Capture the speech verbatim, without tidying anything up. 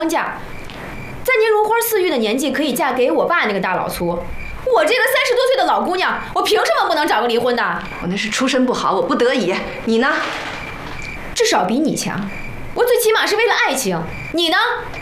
家，在您如花似玉的年纪，可以嫁给我爸那个大老粗。我这个三十多岁的老姑娘，我凭什么不能找个离婚的？ 我那是出身不好，我不得已。你呢？ 至少比你强。我最起码是为了爱情。你呢？